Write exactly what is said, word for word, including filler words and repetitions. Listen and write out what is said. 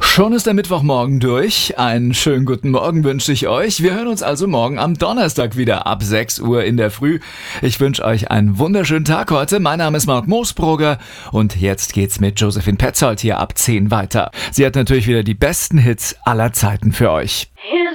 Schon ist der Mittwochmorgen durch. Einen schönen guten Morgen wünsche ich euch. Wir hören uns also morgen am Donnerstag wieder ab sechs Uhr in der Früh. Ich wünsche euch einen wunderschönen Tag heute. Mein Name ist Mark Moosbrugger und jetzt geht's mit Josephine Petzold hier ab zehn weiter. Sie hat natürlich wieder die besten Hits aller Zeiten für euch. Ja.